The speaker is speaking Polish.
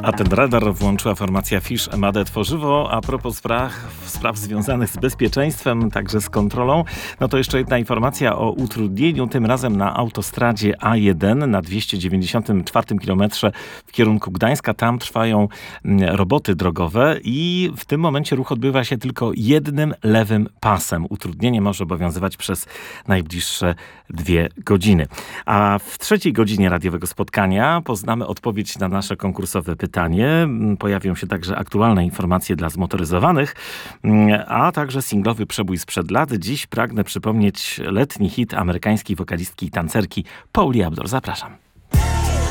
A ten radar włączyła formacja Fish MAD Tworzywo. A propos spraw związanych z bezpieczeństwem, także z kontrolą, no to jeszcze jedna informacja o utrudnieniu, tym razem na autostradzie A1 na 294 kilometrze w kierunku Gdańska. Tam trwają roboty drogowe i w tym momencie ruch odbywa się tylko jednym lewym pasem. Utrudnienie może obowiązywać przez najbliższe 2 godziny. A w trzeciej godzinie radiowego spotkania poznamy odpowiedź na nasze konkursowe pytanie. Pojawią się także aktualne informacje dla zmotoryzowanych, a także singlowy przebój sprzed lat. Dziś pragnę przypomnieć letni hit amerykańskiej wokalistki i tancerki Pauli Abdul. Zapraszam.